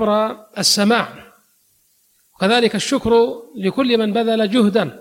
عبر السماع. وكذلك الشكر لكل من بذل جهدا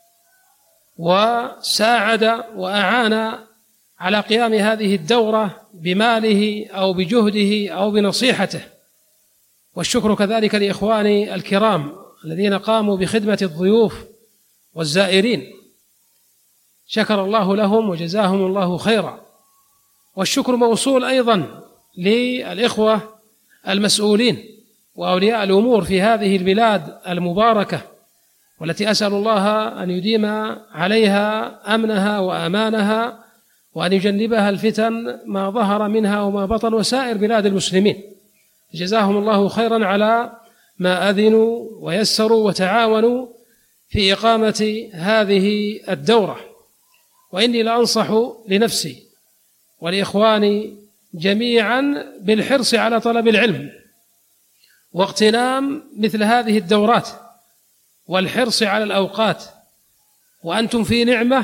وساعد وأعان على قيام هذه الدورة بماله أو بجهده أو بنصيحته. والشكر كذلك لإخواني الكرام الذين قاموا بخدمة الضيوف والزائرين، شكر الله لهم وجزاهم الله خيرا. والشكر موصول أيضا للإخوة المسؤولين وأولياء الأمور في هذه البلاد المباركة، والتي أسأل الله أن يديم عليها أمنها وأمانها، وأن يجنبها الفتن ما ظهر منها وما بطن، وسائر بلاد المسلمين. جزاهم الله خيرا على ما أذنوا ويسروا وتعاونوا في إقامة هذه الدورة. وإني لأنصح لنفسي ولإخواني جميعا بالحرص على طلب العلم واغتنام مثل هذه الدورات، والحرص على الأوقات. وأنتم في نعمة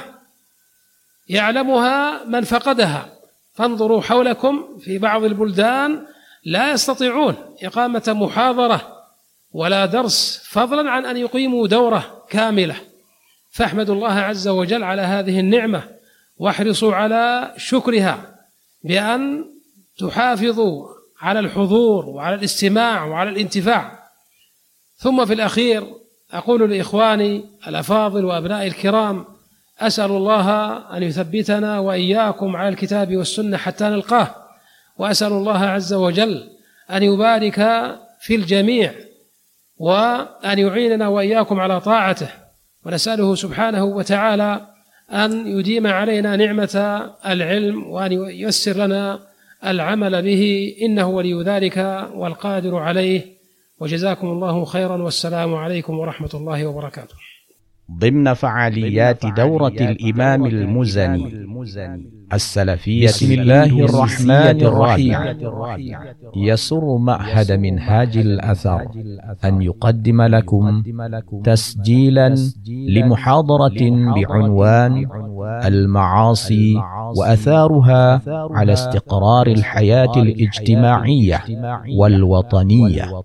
يعلمها من فقدها، فانظروا حولكم في بعض البلدان لا يستطيعون إقامة محاضرة ولا درس، فضلا عن أن يقيموا دورة كاملة. فاحمدوا الله عز وجل على هذه النعمة، واحرصوا على شكرها بأن تحافظوا على الحضور وعلى الاستماع وعلى الانتفاع. ثم في الأخير أقول لإخواني الأفاضل وأبنائي الكرام، أسأل الله أن يثبتنا وإياكم على الكتاب والسنة حتى نلقاه، وأسأل الله عز وجل أن يبارك في الجميع وأن يعيننا وإياكم على طاعته، ونسأله سبحانه وتعالى أن يديم علينا نعمة العلم وأن ييسر لنا العمل به، إنه ولي ذلك والقادر عليه. وجزاكم الله خيرا، والسلام عليكم ورحمة الله وبركاته. ضمن فعاليات دورة الإمام المزني السلفية، بسم الله الرحمن الرحيم، يسر معهد منهاج الأثر أن يقدم لكم تسجيلا لمحاضرة بعنوان المعاصي وأثارها على استقرار الحياة الاجتماعية والوطنية.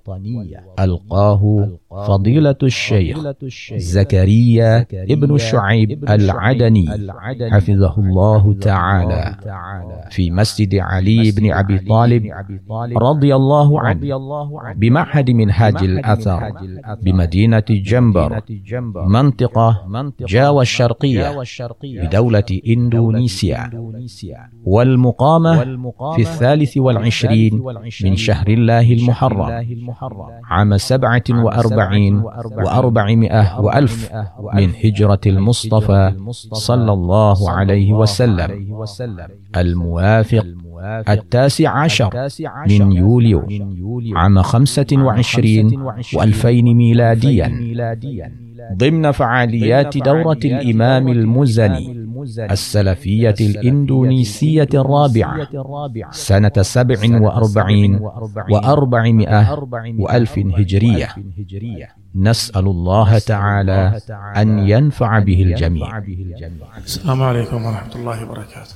ألقاه فضيلة الشيخ زكريا ابن شعيب العدني حفظه الله تعالى في مسجد علي بن أبي طالب رضي الله عنه بمعهد منهاج الأثر بمدينة جنبر منطقة جاوا الشرقية بدولة إندونيسيا، والمقامة في 23 من شهر الله المحرم عام 47 و400 وألف من هجرة المصطفى صلى الله عليه وسلم، الموافق 19 من يوليو عام 25 و2000 ميلاديا، ضمن فعاليات دورة الإمام المزني السلفية الإندونيسية الرابعة سنة 47 و400 وألف هجرية. نسأل الله تعالى أن ينفع به الجميع. السلام عليكم ورحمة الله وبركاته.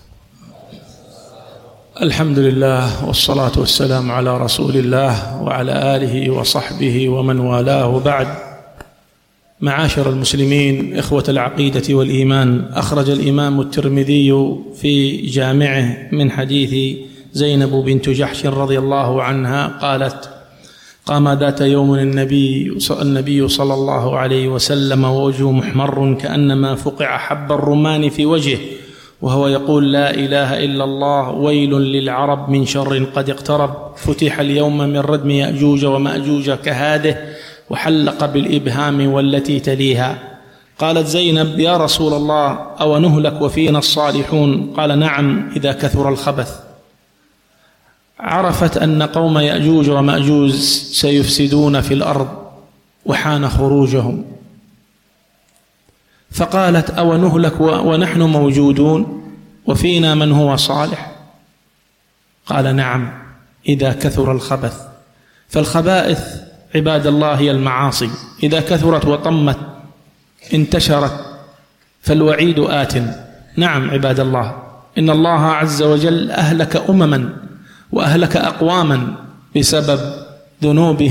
الحمد لله والصلاة والسلام على رسول الله وعلى آله وصحبه ومن والاه، بعد. معاشر المسلمين، إخوة العقيدة والإيمان، أخرج الإمام الترمذي في جامعه من حديث زينب بنت جحش رضي الله عنها قالت: قام ذات يوم النبي صلى الله عليه وسلم ووجهه محمر كأنما فقع حب الرمان في وجهه، وهو يقول: لا إله إلا الله، ويل للعرب من شر قد اقترب، فتح اليوم من ردم يأجوج ومأجوج كهاده، وحلق بالإبهام والتي تليها. قالت زينب: يا رسول الله، أو نهلك وفينا الصالحون؟ قال: نعم، إذا كثر الخبث. عرفت أن قوم يأجوج ومأجوج سيفسدون في الأرض وحان خروجهم، فقالت: أو نهلك ونحن موجودون وفينا من هو صالح؟ قال: نعم، إذا كثر الخبث. فالخبائث عباد الله هي المعاصي، إذا كثرت وطمت انتشرت، فالوعيد آت. نعم عباد الله، إن الله عز وجل أهلك أمما وأهلك أقواما بسبب ذنوبهم